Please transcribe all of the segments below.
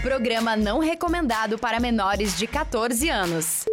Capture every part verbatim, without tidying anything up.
Programa não recomendado para menores de catorze anos.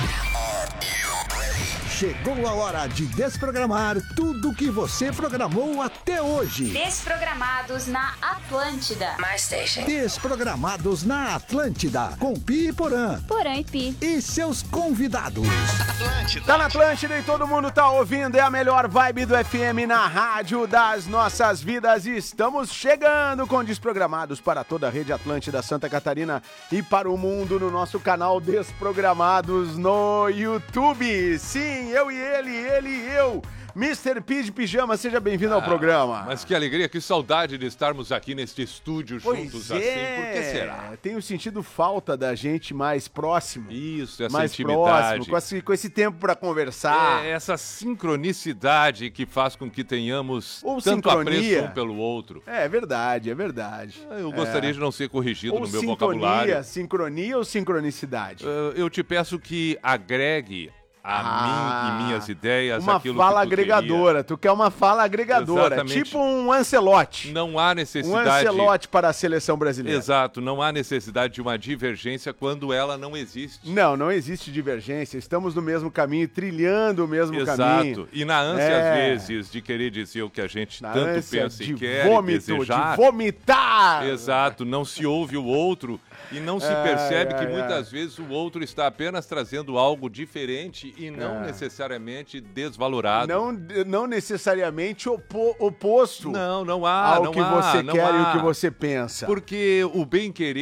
Chegou a hora de desprogramar tudo que você programou até hoje. Desprogramados na Atlântida. My station. Desprogramados na Atlântida, com Pi e Porã. Porã e Pi. E seus convidados. Atlântida. Tá na Atlântida e todo mundo tá ouvindo. É a melhor vibe do F M na rádio das nossas vidas. E estamos chegando com Desprogramados para toda a rede Atlântida Santa Catarina e para o mundo no nosso canal Desprogramados no YouTube. Sim, eu e ele, ele e eu. mister P de Pijama, seja bem-vindo ah, ao programa. Mas que alegria, que saudade de estarmos aqui neste estúdio pois juntos é. assim. Por que será? Tenho sentido falta da gente mais próximo. Isso, essa mais intimidade. Próximo, com esse, com esse tempo para conversar. É essa sincronicidade que faz com que tenhamos Ou tanto sincronia. apreço um pelo outro. É verdade, é verdade. Eu gostaria é. de não ser corrigido ou no meu sintonia, vocabulário. Sincronia ou sincronicidade? Uh, eu te peço que agregue a ah, mim e minhas ideias, uma aquilo fala que tu agregadora. queria. Tu quer uma fala agregadora, Exatamente. tipo um Ancelotti. Não há Um necessidade... Ancelotti para a seleção brasileira. Exato, não há necessidade de uma divergência quando ela não existe. Não, não existe divergência. Estamos no mesmo caminho, trilhando o mesmo Exato. caminho. Exato. E na ânsia, é. às vezes, de querer dizer o que a gente na tanto ânsia pensa de e quer vômito, e desejar. De vomitar! Exato, não se ouve o outro e não se ai, percebe ai, que muitas ai. vezes o outro está apenas trazendo algo diferente e não É. necessariamente desvalorado. Não, não necessariamente opo, oposto Não, não há, ao não que há, você não quer há. e o que você pensa. Porque o bem-querer